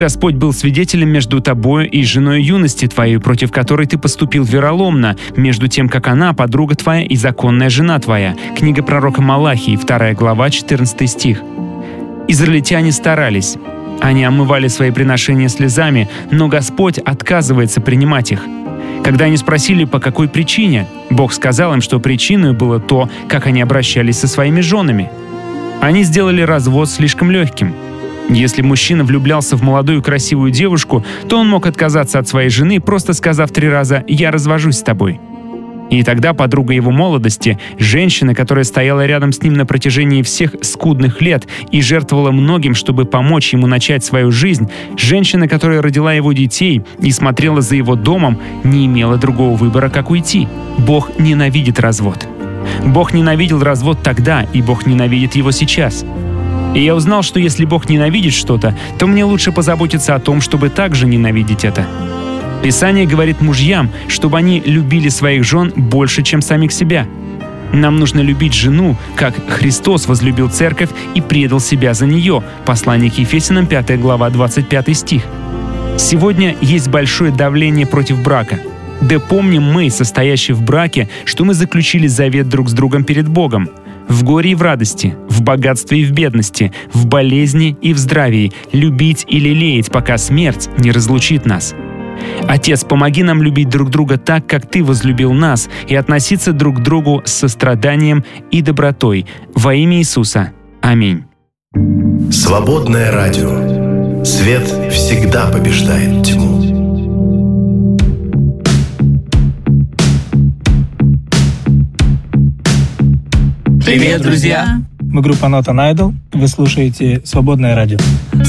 Господь был свидетелем между тобою и женой юности твоей, против которой ты поступил вероломно, между тем, как она подруга твоя и законная жена твоя». Книга пророка Малахии, 2 глава, 14 стих. Израильтяне старались. Они омывали свои приношения слезами, но Господь отказывается принимать их. Когда они спросили, по какой причине, Бог сказал им, что причиной было то, как они обращались со своими женами. Они сделали развод слишком легким. Если мужчина влюблялся в молодую красивую девушку, то он мог отказаться от своей жены, просто сказав 3 раза «я развожусь с тобой». И тогда подруга его молодости, женщина, которая стояла рядом с ним на протяжении всех скудных лет и жертвовала многим, чтобы помочь ему начать свою жизнь, женщина, которая родила его детей и смотрела за его домом, не имела другого выбора, как уйти. Бог ненавидит развод. Бог ненавидел развод тогда, и Бог ненавидит его сейчас. И я узнал, что если Бог ненавидит что-то, то мне лучше позаботиться о том, чтобы также ненавидеть это. Писание говорит мужьям, чтобы они любили своих жен больше, чем самих себя. Нам нужно любить жену, как Христос возлюбил церковь и предал себя за нее. Послание к Ефесянам, 5 глава, 25 стих. Сегодня есть большое давление против брака. Да помним мы, состоящие в браке, что мы заключили завет друг с другом перед Богом. В горе и в радости, в богатстве и в бедности, в болезни и в здравии, любить и лелеять, пока смерть не разлучит нас. Отец, помоги нам любить друг друга так, как Ты возлюбил нас, и относиться друг к другу с состраданием и добротой. Во имя Иисуса. Аминь. Свободное радио. Свет всегда побеждает тьму. Привет, друзья! Мы группа Not an Idol. Вы слушаете «Свободное радио».